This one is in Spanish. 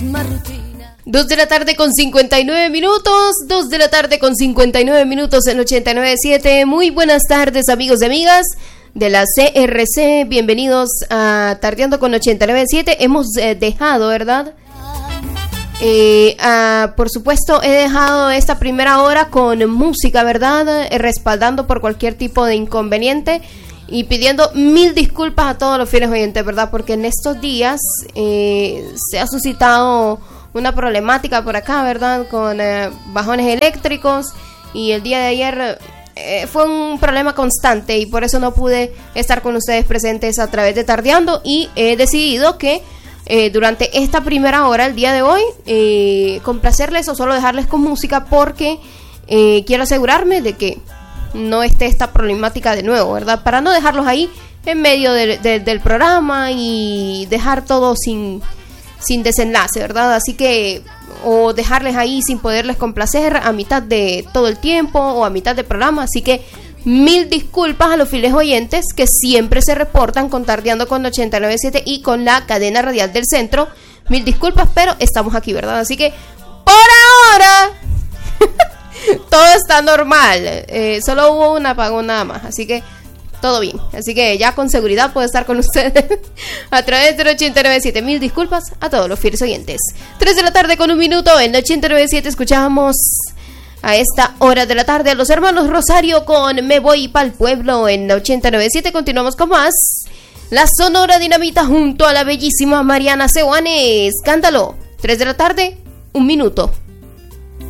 misma rutina. 2 de la tarde con 59 minutos, 2 de la tarde con 59 minutos en 89.7. Muy buenas tardes, amigos y amigas de la CRC. Bienvenidos a Tardeando con 89.7. Hemos dejado, ¿verdad? Por supuesto, he dejado esta primera hora con música, ¿verdad? Respaldando por cualquier tipo de inconveniente y pidiendo mil disculpas a todos los fieles oyentes, ¿verdad? Porque en estos días se ha suscitado una problemática por acá, ¿verdad? Con bajones eléctricos, y el día de ayer fue un problema constante y por eso no pude estar con ustedes presentes a través de Tardeando, y he decidido que durante esta primera hora, el día de hoy, complacerles o solo dejarles con música, porque quiero asegurarme de que no esté esta problemática de nuevo, ¿verdad? Para no dejarlos ahí en medio del programa y dejar todo sin desenlace, ¿verdad? Así que, o dejarles ahí sin poderles complacer a mitad de todo el tiempo o a mitad del programa. Así que mil disculpas a los fieles oyentes que siempre se reportan con Tardeando con 89.7 y con la cadena radial del centro. Mil disculpas, pero estamos aquí, ¿verdad? Así que por ahora todo está normal. Solo hubo un apagón nada más, así que todo bien. Así que ya con seguridad puedo estar con ustedes a través del 89.7. Mil disculpas a todos los fieles oyentes. 3 de la tarde con 1 minuto en 89.7. Escuchamos a esta hora de la tarde a los hermanos Rosario con Me Voy Pa'l Pueblo en 89.7. Continuamos con más. La Sonora Dinamita junto a la bellísima Mariana Seoane. Escándalo. 3 de la tarde, 1 minuto.